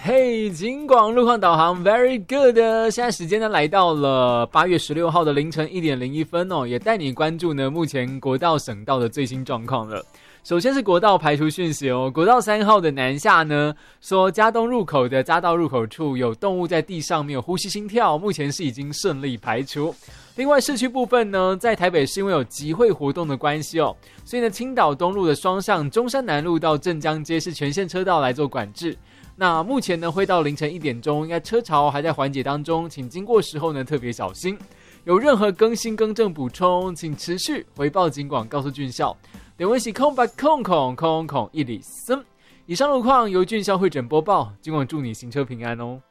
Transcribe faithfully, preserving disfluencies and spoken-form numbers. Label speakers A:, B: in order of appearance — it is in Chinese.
A: 嘿，警广路况导航 very good。 现在时间呢来到了八月十六号的凌晨一点零一分哦，也带你关注呢目前国道省道的最新状况了。首先是国道排除讯息哦，国道三号的南下呢，说嘉东入口的匝道入口处有动物在地上没有呼吸心跳，目前是已经顺利排除。另外市区部分呢，在台北是因为有集会活动的关系哦，所以呢青岛东路的双向中山南路到镇江街是全线车道来做管制。那目前呢会到凌晨一点钟，应该车潮还在缓解当中，请经过时候呢特别小心。有任何更新更正补充，请持续回报警广告诉俊孝。点温是空白空空空空一里森。以上路况由俊孝会诊播报，今晚祝你行车平安哦。